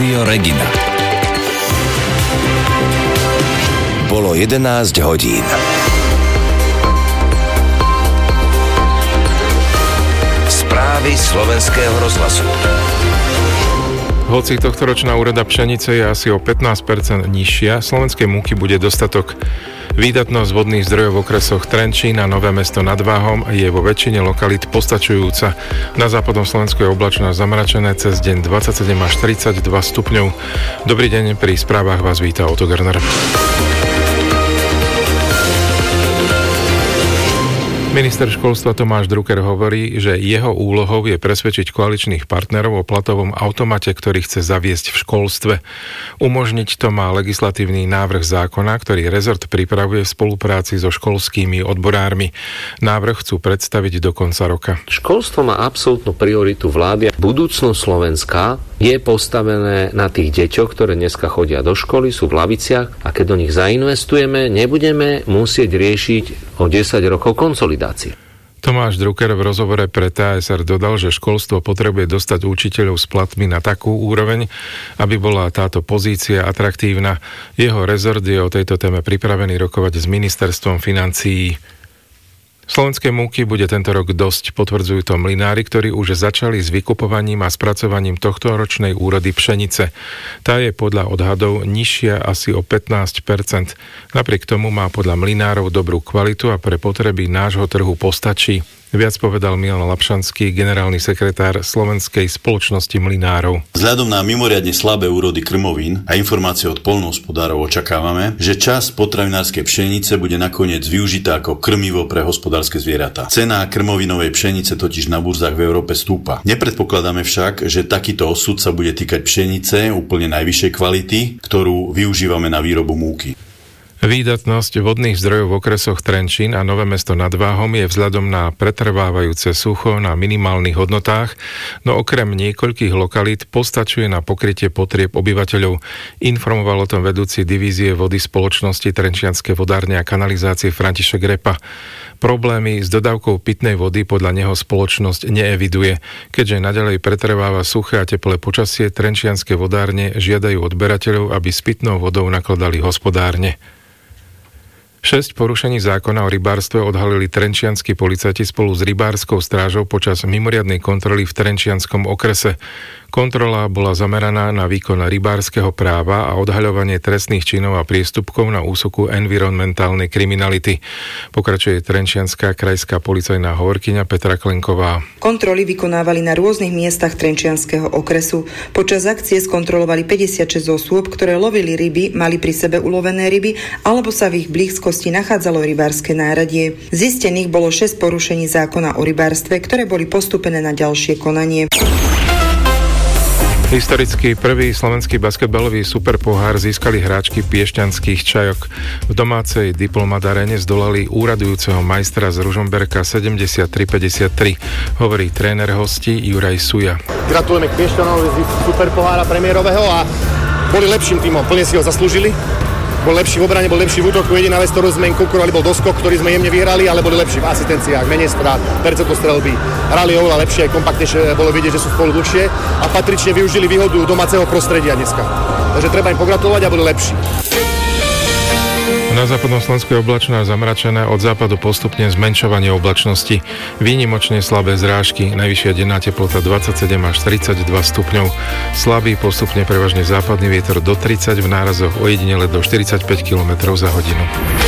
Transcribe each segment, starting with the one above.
Rádio Regina. Bolo 11 hodín. Správy slovenského rozhlasu. Hoci tohtoročná úroda pšenice je asi o 15% nižšia, slovenskej múky bude dostatok. Výdatnosť vodných zdrojov v okresoch Trenčín a Nové Mesto nad Váhom je vo väčšine lokalít postačujúca. Na západnom Slovensku je oblačno zamračené, cez deň 27 až 32 stupňov. Dobrý deň, pri správach vás víta Otto Görner. Minister školstva Tomáš Drucker hovorí, že jeho úlohou je presvedčiť koaličných partnerov o platovom automate, ktorý chce zaviesť v školstve. Umožniť to má legislatívny návrh zákona, ktorý rezort pripravuje v spolupráci so školskými odborármi. Návrh chcú predstaviť do konca roka. Školstvo má absolútnu prioritu vlády. Budúcnosť Slovenska je postavené na tých deťoch, ktoré dneska chodia do školy, sú v laviciach, a keď do nich zainvestujeme, nebudeme musieť riešiť o 10 rokov konsolidácie. Tomáš Drucker v rozhovore pre TASR dodal, že školstvo potrebuje dostať učiteľov s platmi na takú úroveň, aby bola táto pozícia atraktívna. Jeho rezort je o tejto téme pripravený rokovať s ministerstvom financií. Slovenskej múky bude tento rok dosť, potvrdzujú to mlynári, ktorí už začali s vykupovaním a spracovaním tohtoročnej úrody pšenice. Tá je podľa odhadov nižšia asi o 15%. Napriek tomu má podľa mlynárov dobrú kvalitu a pre potreby nášho trhu postačí. Viac povedal Milan Lapšanský, generálny sekretár Slovenskej spoločnosti mlynárov. Vzhľadom na mimoriadne slabé úrody krmovín a informácie od poľnohospodárov očakávame, že časť potravinárskej pšenice bude nakoniec využitá ako krmivo pre hospodárske zvieratá. Cena krmovinovej pšenice totiž na burzách v Európe stúpa. Nepredpokladáme však, že takýto osud sa bude týkať pšenice úplne najvyššej kvality, ktorú využívame na výrobu múky. Výdatnosť vodných zdrojov v okresoch Trenčín a Nové Mesto nad Váhom je vzhľadom na pretrvávajúce sucho na minimálnych hodnotách, no okrem niekoľkých lokalít postačuje na pokrytie potrieb obyvateľov. Informoval o tom vedúci divízie vody spoločnosti Trenčianske vodárne a kanalizácie František Repa. Problémy s dodávkou pitnej vody podľa neho spoločnosť neeviduje. Keďže naďalej pretrváva suché a teplé počasie, Trenčianske vodárne žiadajú odberateľov, aby s pitnou vodou nakladali hospodárne. 6 porušení zákona o rybárstve odhalili trenčianski policajti spolu s rybárskou strážou počas mimoriadnej kontroly v Trenčianskom okrese. Kontrola bola zameraná na výkon rybárskeho práva a odhaľovanie trestných činov a priestupkov na úseku environmentálnej kriminality. Pokračuje trenčianska krajská policajná hovorkyňa Petra Klenková. Kontroly vykonávali na rôznych miestach Trenčianskeho okresu. Počas akcie skontrolovali 56 osôb, ktoré lovili ryby, mali pri sebe ulovené ryby alebo sa v ich blízkosti nachádzalo rybárske náradie. Zistených bolo 6 porušení zákona o rybárstve, ktoré boli postúpené na ďalšie konanie. Historicky prvý slovenský basketbalový superpohár získali hráčky piešťanských Čajok. V domácej Diplomat Arene zdolali úradujúceho majstra z Ružomberka 73-53, hovorí tréner hostí Juraj Suja. Gratulujeme k Piešťanovi z superpohára premiérového a boli lepším tímom, plne si ho zaslúžili. Bol lepší v obrane, bol lepší v útoku. Jediná vec, ktorú sme im konkurovali, bol doskok, ktorý sme jemne vyhrali, ale boli lepší v asistenciách, menej strát, percento strelby. Hrali oveľa lepšie, aj kompaktnejšie, bolo vidieť, že sú spolu dlhšie a patrične využili výhodu domáceho prostredia dneska. Takže treba im pogratulovať a boli lepší. Na západnom Slovensku je oblačno a zamračené, od západu postupne zmenšovanie oblačnosti. Výnimočne slabé zrážky, najvyššia denná teplota 27 až 32 stupňov. Slabý postupne prevažne západný vietor do 30, v nárazoch ojedinele do 45 km za hodinu.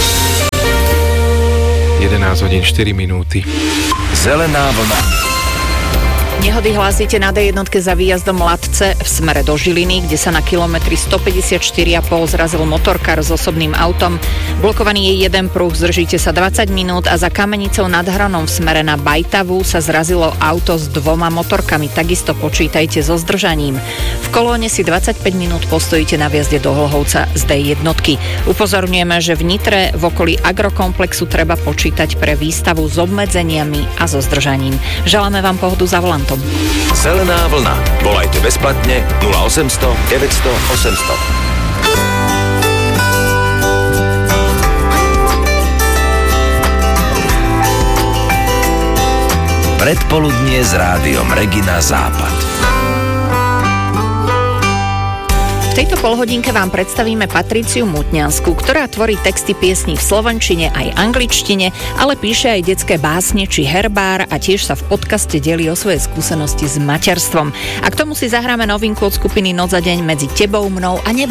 11 hodín 4 minúty. Zelená vlna. Nehody hlásite na D1 za výjazdom Latce v smere do Žiliny, kde sa na kilometri 154,5 zrazil motorkár s osobným autom. Blokovaný je jeden pruh, zdržíte sa 20 minút a za Kamenicou nad Hronom v smere na Bajtavu sa zrazilo auto s 2 motorkami. Takisto počítajte so zdržaním. V kolóne si 25 minút postojíte na vjazde do Hlohovca z D1. Upozorňujeme, že v Nitre v okolí agrokomplexu treba počítať pre výstavu s obmedzeniami a so zdržaním. Želáme vám pohodu za volantom. Zelená vlna. Volajte bezplatne 0800 900 800. Predpoludnie s rádiom Regina Západ. V tejto polhodinke vám predstavíme Patriciu Mutňanskú, ktorá tvorí texty piesní v slovenčine aj angličtine, ale píše aj detské básne či herbár a tiež sa v podcaste delí o svoje skúsenosti s materstvom. A k tomu si zahráme novinku od skupiny Noc a deň Medzi tebou, mnou a nebom.